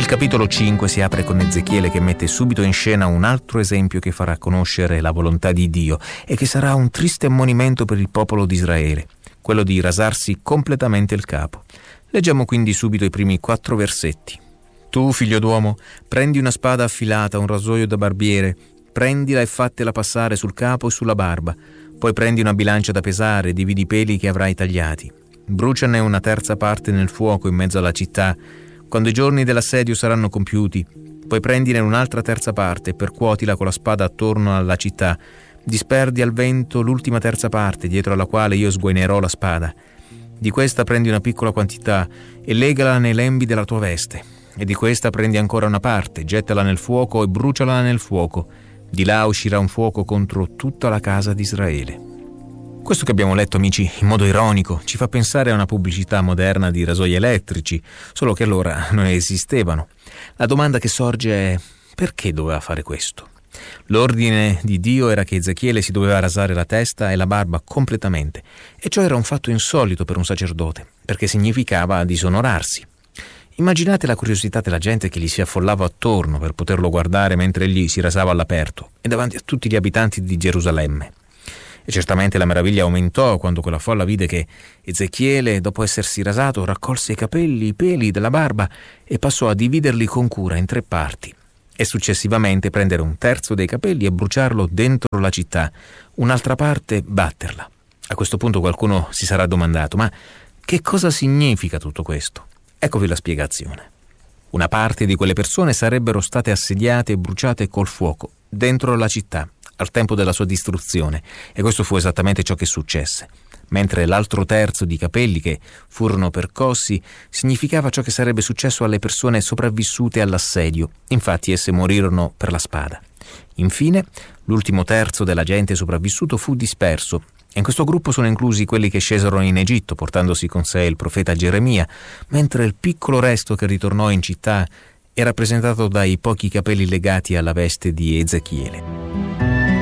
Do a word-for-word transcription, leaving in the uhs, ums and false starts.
capitolo cinque si apre con Ezechiele che mette subito in scena un altro esempio che farà conoscere la volontà di Dio e che sarà un triste ammonimento per il popolo di Israele, quello di rasarsi completamente il capo. Leggiamo quindi subito i primi quattro versetti. Tu, figlio d'uomo, prendi una spada affilata, un rasoio da barbiere, prendila e fattela passare sul capo e sulla barba. Poi prendi una bilancia da pesare e dividi i peli che avrai tagliati. Bruciane una terza parte nel fuoco in mezzo alla città, quando i giorni dell'assedio saranno compiuti. Poi prendine un'altra terza parte e percuotila con la spada attorno alla città. Disperdi al vento l'ultima terza parte, dietro alla quale io sguainerò la spada. Di questa prendi una piccola quantità e legala nei lembi della tua veste. E di questa prendi ancora una parte, gettala nel fuoco e bruciala nel fuoco. Di là uscirà un fuoco contro tutta la casa di Israele. Questo che abbiamo letto, amici, in modo ironico, ci fa pensare a una pubblicità moderna di rasoi elettrici, solo che allora non esistevano. La domanda che sorge è: perché doveva fare questo? L'ordine di Dio era che Ezechiele si doveva rasare la testa e la barba completamente, e ciò era un fatto insolito per un sacerdote, perché significava disonorarsi. Immaginate la curiosità della gente che gli si affollava attorno per poterlo guardare mentre egli si rasava all'aperto e davanti a tutti gli abitanti di Gerusalemme. E certamente la meraviglia aumentò quando quella folla vide che Ezechiele, dopo essersi rasato, raccolse i capelli, i peli della barba e passò a dividerli con cura in tre parti e successivamente prendere un terzo dei capelli e bruciarlo dentro la città, un'altra parte batterla. A questo punto qualcuno si sarà domandato: ma che cosa significa tutto questo? Eccovi la spiegazione. Una parte di quelle persone sarebbero state assediate e bruciate col fuoco dentro la città al tempo della sua distruzione, e questo fu esattamente ciò che successe, mentre l'altro terzo di capelli che furono percossi significava ciò che sarebbe successo alle persone sopravvissute all'assedio. Infatti esse morirono per la spada. Infine, l'ultimo terzo della gente sopravvissuto fu disperso, e in questo gruppo sono inclusi quelli che scesero in Egitto portandosi con sé il profeta Geremia, mentre il piccolo resto che ritornò in città è rappresentato dai pochi capelli legati alla veste di Ezechiele.